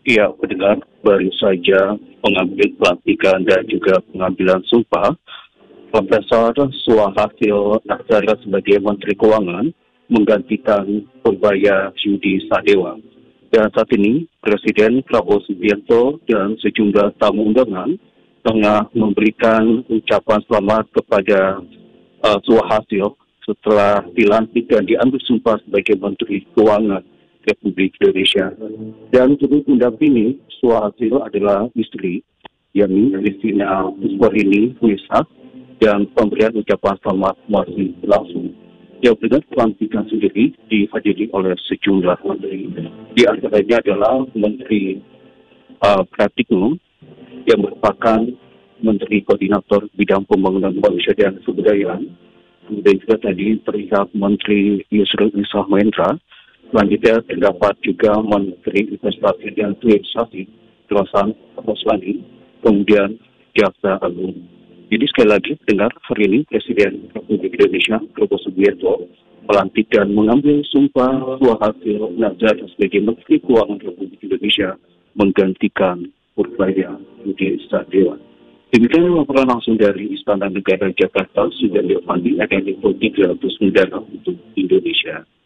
Ya, pendengar, baru saja pengambil pelantikan dan juga pengambilan sumpah Profesor Suharto Nazara sebagai Menteri Keuangan menggantikan Purbaya Yudi Sadewa. Dan saat ini, Presiden Prabowo Subianto dan sejumlah tamu undangan tengah memberikan ucapan selamat kepada Suharto setelah dilantik dan diambil sumpah sebagai Menteri Keuangan Republik Indonesia. Dan turut mendampingi Suharto adalah istri, yakni Christina Pusparini Wisat, dan pemberian ucapan selamat masih berlangsung. Yang benar pelantikan sendiri dihadiri oleh sejumlah menteri. Di antaranya adalah Menteri Pratikno yang merupakan Menteri Koordinator Bidang Pembangunan Manusia dan Kebudayaan. Kemudian juga tadi terlihat Menteri Yusril Izzah Mahendra. Selanjutnya terdapat juga Menteri Investasi dan Hilirisasi Kawasan Koslani, kemudian Jaksa Agung. Jadi sekali lagi, dengar hari ini Presiden Republik Indonesia Prabowo Subianto melantik dan mengambil sumpah Suharto Nazara sebagai Menteri Keuangan Republik Indonesia menggantikan Purbaya Yudi Sadewa. Demikian laporan langsung dari Istana Negara Jakarta, Sudah Leopandi, akan diikuti 300 negara untuk Indonesia.